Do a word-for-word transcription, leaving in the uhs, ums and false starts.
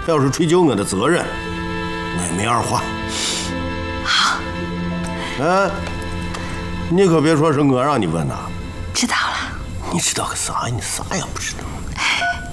他要是追究我的责任，我也没二话。 好。 哎，你可别说是我让你问呐。 知道了。 你知道个啥？你啥也不知道。